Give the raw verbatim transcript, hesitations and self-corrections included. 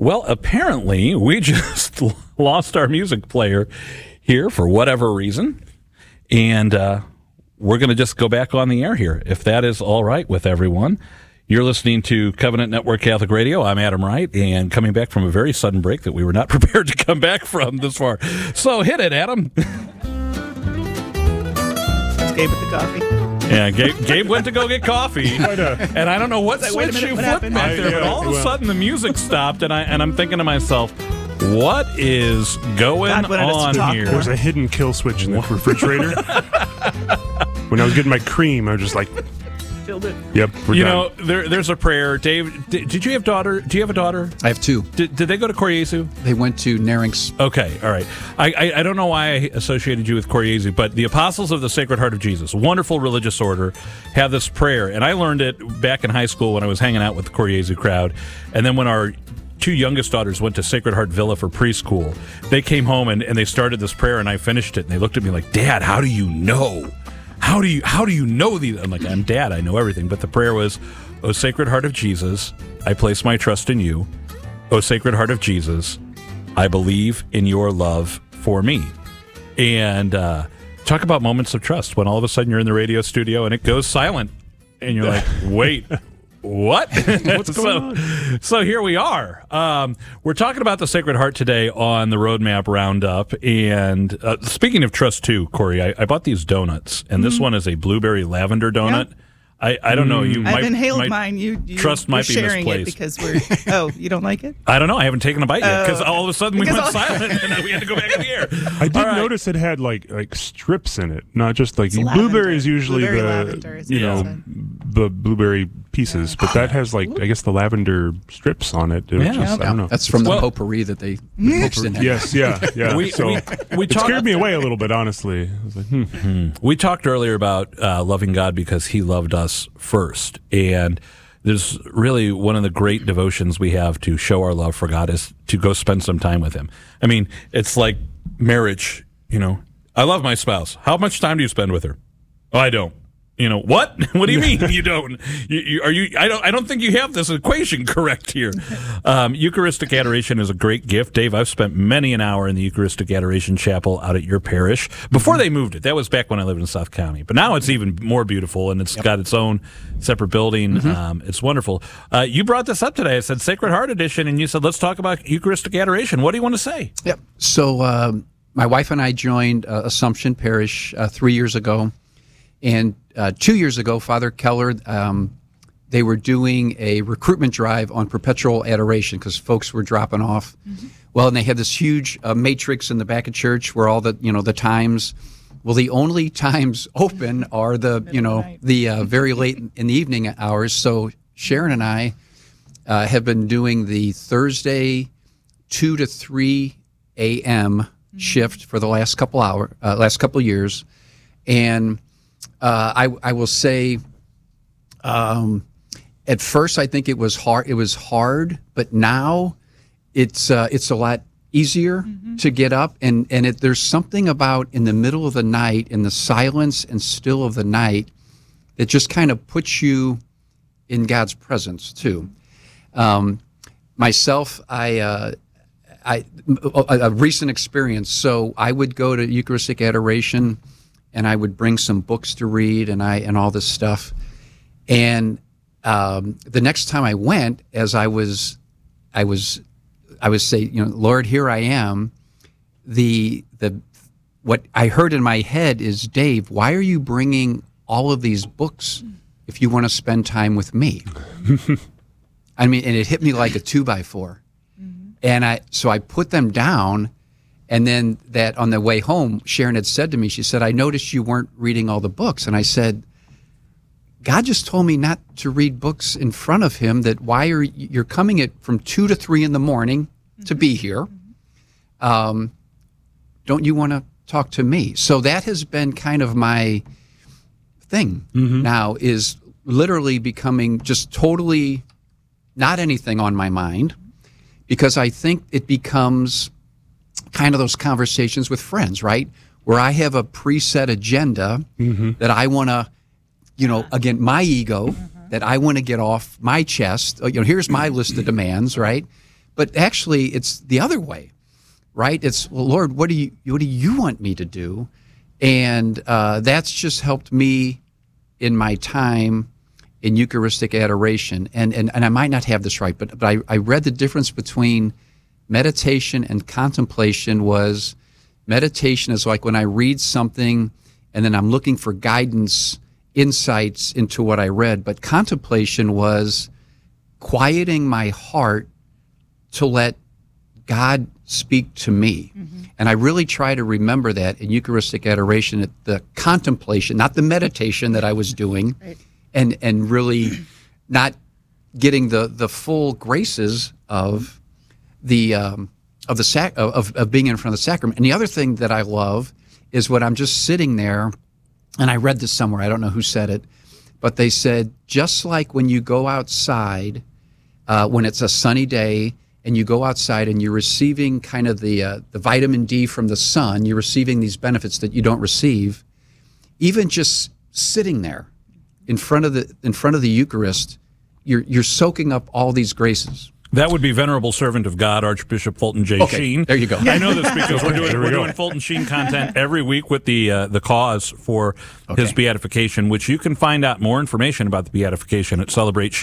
Well, apparently, we just lost our music player here for whatever reason, and uh, we're going to just go back on the air here, if that is all right with everyone. You're listening to Covenant Network Catholic Radio. I'm Adam Wright, and coming back from a very sudden break that we were not prepared to come back from this far. So hit it, Adam. It's Gabe with the coffee. Yeah, Gabe, Gabe went to go get coffee, and I don't know what Like, wait a switch minute, you what flipped happened? back there, I- but yeah, all of a well- sudden the music stopped, and I and I'm thinking to myself, what is going God wanted us to on talk here? more. There's a hidden kill switch in the refrigerator. When I was getting my cream, I was just like, Filled it. "Yep, we're You done." know, there, there's a prayer. Dave, did, did you have daughter? Do you have a daughter? I have two. Did, did they go to Koryezu? They went to Narinx. Okay, all right. I, I, I don't know why I associated you with Koryezu, but the Apostles of the Sacred Heart of Jesus, wonderful religious order, have this prayer, and I learned it back in high school when I was hanging out with the Koryezu crowd, and then when our two youngest daughters went to Sacred Heart Villa for preschool, they came home and, and they started this prayer, and I finished it, and they looked at me like, Dad, how do you know? How do you how do you know these? I'm like, I'm Dad, I know everything. But the prayer was, O Sacred Heart of Jesus, I place my trust in you. O Sacred Heart of Jesus, I believe in your love for me. And uh, talk about moments of trust when all of a sudden you're in the radio studio and it goes silent. And you're like, wait, what? What's going so, on? So here we are. Um, we're talking about the Sacred Heart today on the Roadmap Roundup. And uh, speaking of trust, too, Corey, I, I bought these donuts. And this one is a blueberry lavender donut. Yeah. I, I don't know. You I've might, inhaled might- mine. You, you trust you're might be sharing it misplaced. because we're. Oh, you don't like it? I don't know. I haven't taken a bite yet because Oh. all of a sudden we Because went all- silent and we had to go back in the air. I did All right. notice it had like like strips in it, not just like lavender. blueberry is usually Blueberry the lavender is you what know it the blueberry pieces, but that has like I guess the lavender strips on it. Which Yeah. is, I don't know. That's from the Well- potpourri that they the popes didn't have. Yes, yeah, yeah. We- so we- we it talked- scared me away a little bit, honestly. I was like, hmm. We talked earlier about uh, loving God because He loved us first, and there's really one of the great devotions we have to show our love for God is to go spend some time with Him. I mean, it's like marriage. You know, I love my spouse. How much time do you spend with her? Oh, I don't. You know what? What do you mean you don't? You, you, are you? I don't. I don't think you have this equation correct here. Um, Eucharistic adoration is a great gift, Dave. I've spent many an hour in the Eucharistic Adoration Chapel out at your parish before they moved it. That was back when I lived in South County, but now it's even more beautiful and it's got its own separate building. Um, it's wonderful. Uh, you brought this up today. I said Sacred Heart Edition, and you said let's talk about Eucharistic adoration. What do you want to say? Yep. So um, my wife and I joined uh, Assumption Parish uh, three years ago, and uh, two years ago, Father Keller, um, they were doing a recruitment drive on perpetual adoration because folks were dropping off. Mm-hmm. Well, and they had this huge uh, matrix in the back of church where all the you know the times. Well, the only times open are the you know the uh, very late in the evening hours. So Sharon and I uh, have been doing the Thursday two to three a.m. shift for the last couple hour, uh, last couple years, and uh, I, I will say, um, at first I think it was hard. It was hard, but now it's uh, it's a lot easier mm-hmm. to get up, and and it, there's something about in the middle of the night, in the silence and still of the night, that just kind of puts you in God's presence too. Um, myself, I. Uh, I, a, a recent experience. So I would go to Eucharistic adoration, and I would bring some books to read, and I and all this stuff. And um, the next time I went, as I was, I was, I was say, you know, Lord, here I am. The the what I heard in my head is, Dave, why are you bringing all of these books if you want to spend time with me? I mean, and it hit me like a two by four. And I, so I put them down, and then that on the way home, Sharon had said to me, she said, I noticed you weren't reading all the books. And I said, God just told me not to read books in front of him, that why are you, you're coming at from two to three in the morning mm-hmm. to be here. Um, don't you want to talk to me? So that has been kind of my thing mm-hmm. now, is literally becoming just totally not anything on my mind. Because I think it becomes kind of those conversations with friends, right? Where I have a preset agenda mm-hmm. that I want to, you know, again, my ego, mm-hmm. that I want to get off my chest. You know, here's my list of demands, right? But actually, it's the other way, right? It's, well, Lord, what do you what do you want me to do? And uh, that's just helped me in my time in Eucharistic adoration. And and, and I might not have this right, but, but I, I read the difference between meditation and contemplation was meditation is like when I read something and then I'm looking for guidance, insights into what I read. But contemplation was quieting my heart to let God speak to me. Mm-hmm. And I really try to remember that in Eucharistic adoration, the contemplation, not the meditation that I was doing, right. and and really not getting the, the full graces of the um, of the sac- of, of being in front of the sacrament. And the other thing that I love is when I'm just sitting there, and I read this somewhere, I don't know who said it, but they said, just like when you go outside, uh, when it's a sunny day, and you go outside and you're receiving kind of the uh, the vitamin D from the sun, you're receiving these benefits that you don't receive, even just sitting there in front of the in front of the Eucharist, you're you're soaking up all these graces. That would be Venerable Servant of God, Archbishop Fulton J. Okay, Sheen. there you go. I know this because we're doing, There we we're go. doing Fulton Sheen content every week with the uh, the cause for Okay. his beatification, which you can find out more information about the beatification at Celebrate